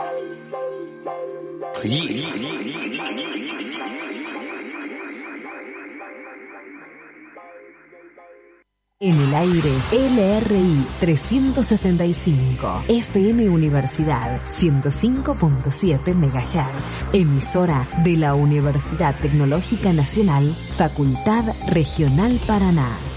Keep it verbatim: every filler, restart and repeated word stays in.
En el aire, L R I trescientos sesenta y cinco, F M Universidad ciento cinco punto siete megahertz, emisora de la Universidad Tecnológica Nacional, Facultad Regional Paraná.